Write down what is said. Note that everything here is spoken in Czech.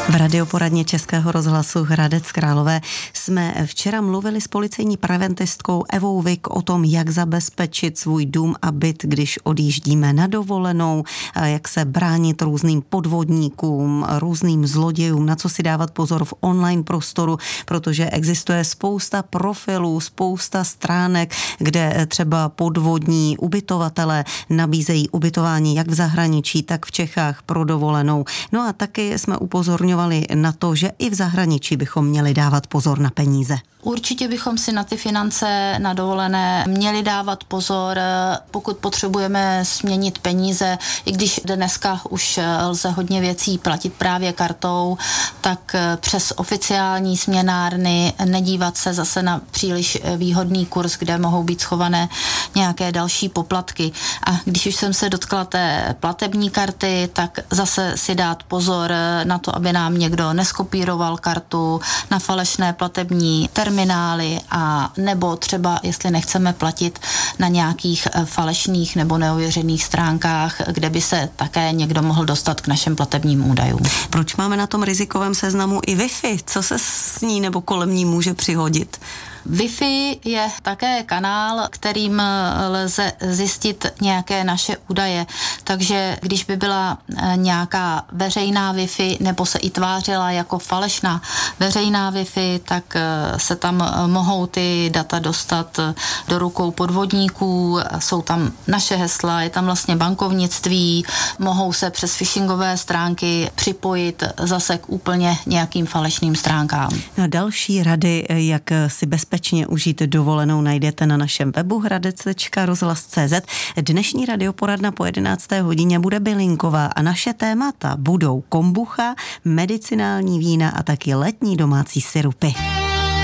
V radioporadně Českého rozhlasu Hradec Králové jsme včera mluvili s policejní preventistkou Evou Vik o tom, jak zabezpečit svůj dům a byt, když odjíždíme na dovolenou, jak se bránit různým podvodníkům, různým zlodějům, na co si dávat pozor v online prostoru, protože existuje spousta profilů, spousta stránek, kde třeba podvodní ubytovatelé nabízejí ubytování jak v zahraničí, tak v Čechách pro dovolenou. No a taky jsme upozorňovali na to, že i v zahraničí bychom měli dávat pozor na peníze. Určitě bychom si na ty finance na dovolené měli dávat pozor, pokud potřebujeme směnit peníze, i když dneska už lze hodně věcí platit právě kartou, tak přes oficiální směnárny nedívat se zase na příliš výhodný kurz, kde mohou být schované nějaké další poplatky. A když už jsem se dotkla té platební karty, tak zase si dát pozor na to, aby nám někdo neskopíroval kartu na falešné platební terminály a nebo třeba, jestli nechceme platit na nějakých falešných nebo neověřených stránkách, kde by se také někdo mohl dostat k našim platebním údajům. Proč máme na tom rizikovém seznamu i Wi-Fi? Co se s ní nebo kolem ní může přihodit? Wi-Fi je také kanál, kterým lze zjistit nějaké naše údaje. Takže když by byla nějaká veřejná Wi-Fi nebo se i tvářila jako falešná veřejná Wi-Fi, tak se tam mohou ty data dostat do rukou podvodníků. Jsou tam naše hesla, je tam vlastně bankovnictví, mohou se přes phishingové stránky připojit zase k úplně nějakým falešným stránkám. No, další rady, jak si bezpečně užít dovolenou, najdete na našem webu hradec.rozhlas.cz. Dnešní radioporadna po 11. hodině bude bylinková a naše témata budou kombucha, medicinální vína a taky letní domácí sirupy.